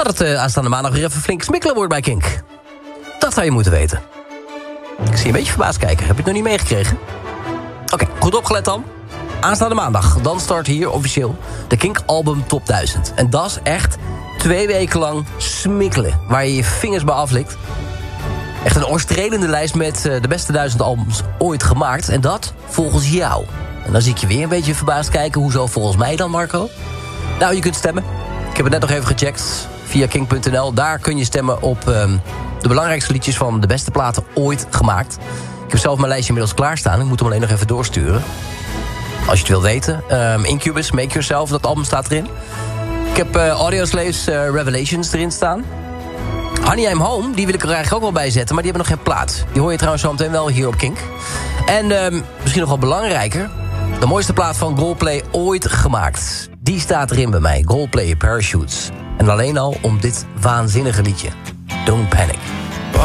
dat het aanstaande maandag weer even flink smikkelen wordt bij Kink. Dat zou je moeten weten. Ik zie je een beetje verbaasd kijken. Heb je het nog niet meegekregen? Oké, goed opgelet dan. Aanstaande maandag, dan start hier officieel de Kink Album Top 1000. En dat is echt 2 weken lang smikkelen, waar je je vingers bij aflikt. Echt een oorstrelende lijst met de beste 1000 albums ooit gemaakt. En dat volgens jou. En dan zie ik je weer een beetje verbaasd kijken. Hoezo volgens mij dan, Marco? Nou, je kunt stemmen. Ik heb het net nog even gecheckt via kink.nl. Daar kun je stemmen op de belangrijkste liedjes van de beste platen ooit gemaakt. Ik heb zelf mijn lijstje inmiddels klaarstaan. Ik moet hem alleen nog even doorsturen. Als je het wilt weten. Incubus, Make Yourself, dat album staat erin. Ik heb Audioslave's Revelations erin staan. Honey I'm Home, die wil ik er eigenlijk ook wel bij zetten, maar die hebben nog geen plaats. Die hoor je trouwens zo meteen wel hier op Kink. En misschien nog wel belangrijker, de mooiste plaat van Goldplay ooit gemaakt. Die staat erin bij mij, Goldplay Parachutes. En alleen al om dit waanzinnige liedje, Don't Panic.